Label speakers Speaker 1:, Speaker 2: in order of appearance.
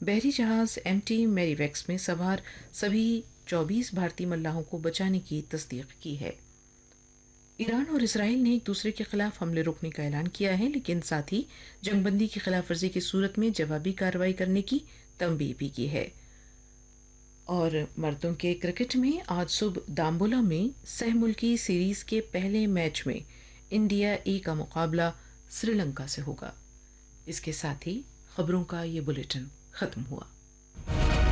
Speaker 1: बहरी जहाज एमटी मैरीवेक्स में सवार सभी 24 भारतीय मल्लाहों को बचाने की तस्दीक की है। ईरान और इसराइल ने एक दूसरे के खिलाफ हमले रोकने का ऐलान किया है, लेकिन साथ ही जंगबंदी की खिलाफ वर्जी की सूरत में जवाबी कार्रवाई करने की तंबीह भी की है। और मर्दों के क्रिकेट में आज सुबह दाम्बोला में सह मुल्की सीरीज के पहले मैच में इंडिया ए का मुकाबला श्रीलंका से होगा। इसके साथ ही खबरों का ये बुलेटिन खत्म हुआ।